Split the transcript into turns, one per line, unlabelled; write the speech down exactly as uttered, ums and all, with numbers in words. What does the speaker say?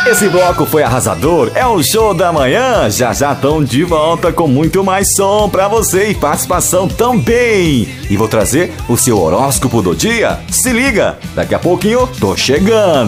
Esse bloco foi arrasador, é o Show da Manhã. Já já estão de volta com muito mais som pra você e participação também. E vou trazer o seu horóscopo do dia. Se liga, daqui a pouquinho tô chegando.